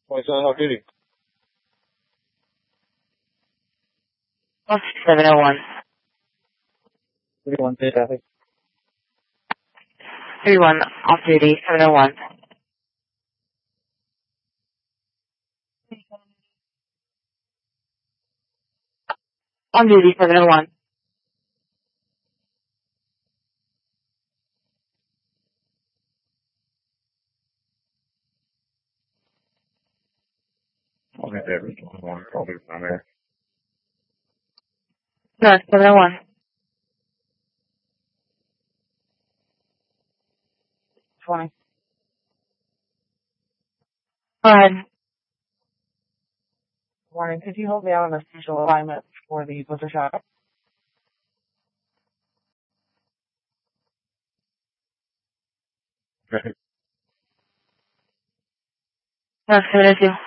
Voice on off duty. 701. 31 day traffic. 31 off duty, 701. On duty, 701. Okay, there. Probably down there. No, 701. 20. Go ahead. Morning. Could you hold me out on a special alignment for the butcher shop? Okay. No, 702.